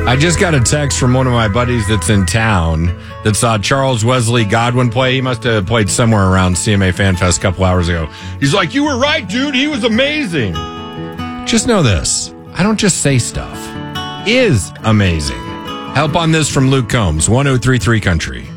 I just got a text from one of my buddies that's in town that saw Charles Wesley Godwin play. He must have played somewhere around CMA Fan Fest a couple hours ago. He's like, you were right, dude. He was amazing. Just know this. I don't just say stuff. Is amazing. Help on this from Luke Combs, 1033 Country.